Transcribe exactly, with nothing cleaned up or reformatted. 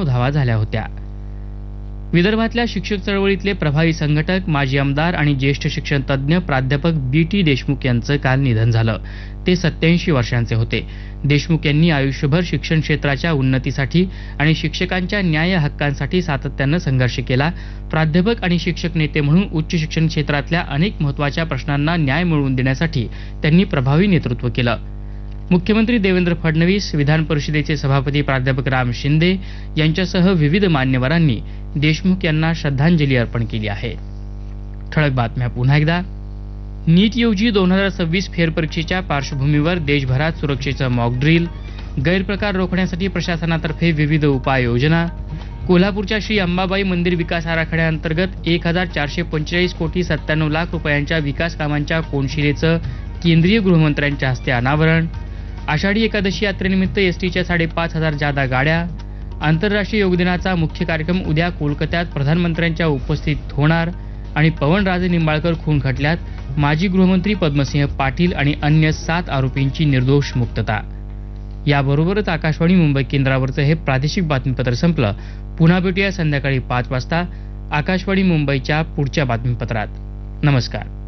लाखो धावा झाल्या होत्या. विदर्भातल्या शिक्षक चळवळीतले प्रभावी संघटक, माजी आमदार आणि ज्येष्ठ शिक्षण तज्ज्ञ प्राध्यापक बी टी देशमुख यांचं काल निधन झालं. ते सत्याऐंशी वर्षांचे होते. देशमुख यांनी आयुष्यभर शिक्षण क्षेत्राच्या उन्नतीसाठी आणि शिक्षकांच्या न्याय हक्कांसाठी सातत्यानं संघर्ष केला. प्राध्यापक आणि शिक्षक नेते म्हणून उच्च शिक्षण क्षेत्रातल्या अनेक महत्त्वाच्या प्रश्नांना न्याय मिळवून देण्यासाठी त्यांनी प्रभावी नेतृत्व केलं. मुख्यमंत्री देवेंद्र फडणवीस, विधान परिषदेचे सभापती प्राध्यापक राम शिंदे यांच्यासह विविध मान्यवरांनी देशमुख यांना श्रद्धांजली अर्पण केली आहे. ठळक बातम्या पुन्हा एकदा. नीट यूजी दोन हजार सव्वीस फेरपरीक्षेच्या पार्श्वभूमीवर देशभरात सुरक्षेचं मॉक ड्रिल, गैरप्रकार रोखण्यासाठी प्रशासनातर्फे विविध उपाययोजना. कोल्हापूरच्या श्री अंबाबाई मंदिर विकास आराखड्याअंतर्गत एक हजार चारशे पंचेचाळीस कोटी सत्त्याण्णव लाख रुपयांच्या विकास कामांच्या कोनशिलेचं केंद्रीय गृहमंत्र्यांच्या हस्ते अनावरण. आषाढी एकादशी यात्रेनिमित्त एसटीच्या साडेपाच हजार जादा गाड्या. आंतरराष्ट्रीय योग दिनाचा मुख्य कार्यक्रम उद्या कोलकात्यात प्रधानमंत्र्यांच्या उपस्थितीत होणार. आणि पवनराजे निंबाळकर खून खटल्यात माजी गृहमंत्री पद्मसिंह पाटील आणि अन्य सात आरोपींची निर्दोष मुक्तता. याबरोबरच आकाशवाणी मुंबई केंद्रावरचं हे प्रादेशिक बातमीपत्र संपलं. पुन्हा भेटूया संध्याकाळी पाच वाजता आकाशवाणी मुंबईच्या पुढच्या बातमीपत्रात. नमस्कार.